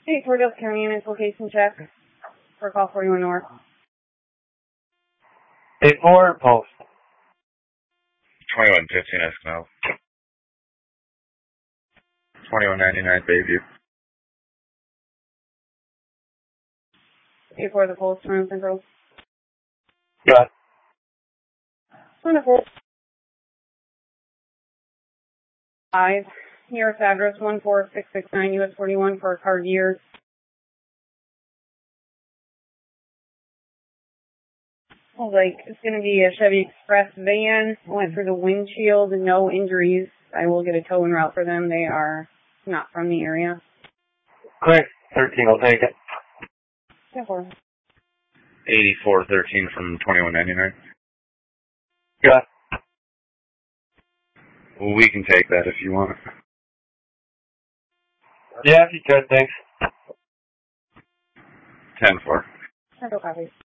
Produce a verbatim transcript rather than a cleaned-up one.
Hey, Fort Dales County Units location check for call forty-one North. eight four, post. twenty-one fifteen Escanel. twenty-one ninety-nine Bayview. eight four, the Pulse, Room Central. Got it. Wonderful. Five. U S address one four six six nine U S forty-one for a card year. Like, it's going to be a Chevy Express van. Went through the windshield, no injuries. I will get a towing route for them. They are not from the area. Click. thirteen, I'll take it. Yeah, for eighty-four thirteen from twenty-one ninety-nine. Got it. Well, we can take that if you want. Yeah, if you could, thanks. ten four. Central copy.